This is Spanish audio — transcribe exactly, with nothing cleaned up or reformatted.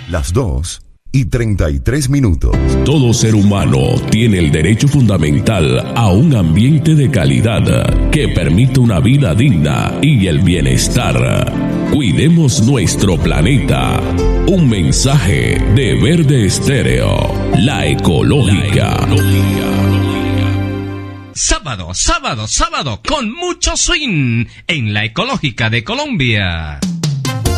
Las dos y treinta y tres minutos. Todo ser humano tiene el derecho fundamental a un ambiente de calidad que permita una vida digna y el bienestar. Cuidemos nuestro planeta. Un mensaje de Verde Estéreo, la ecológica. La ecológica. Sábado, sábado, sábado, con mucho swing en la ecológica de Colombia.